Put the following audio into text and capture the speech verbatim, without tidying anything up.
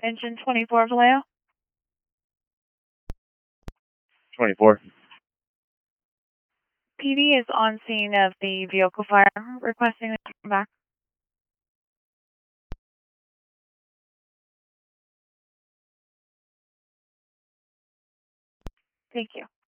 Engine twenty-four, Vallejo. twenty-four. P D is on scene of the vehicle fire, requesting that you come back. Thank you.